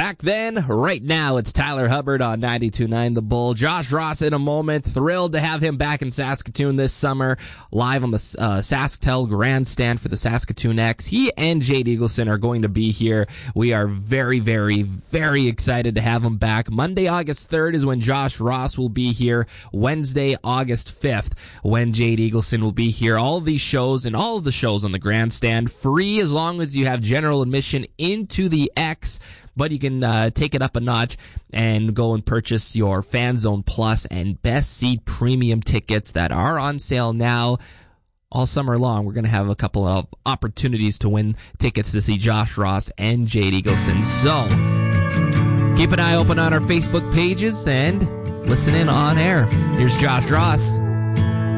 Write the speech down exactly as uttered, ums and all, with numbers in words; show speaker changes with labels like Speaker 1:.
Speaker 1: back then. Right now, it's Tyler Hubbard on ninety-two point nine The Bull. Josh Ross in a moment. Thrilled to have him back in Saskatoon this summer, live on the uh, SaskTel Grandstand for the Saskatoon X. He and Jade Eagleson are going to be here. We are very, very, very excited to have him back. Monday, August third is when Josh Ross will be here. Wednesday, August fifth, when Jade Eagleson will be here. All of these shows and all of the shows on the Grandstand, free as long as you have general admission into the X. But you can uh, take it up a notch and go and purchase your Fan Zone Plus and Best Seat Premium tickets that are on sale now. All summer long, we're going to have a couple of opportunities to win tickets to see Josh Ross and Jade Eagleson. So, keep an eye open on our Facebook pages and listen in on air. Here's Josh Ross.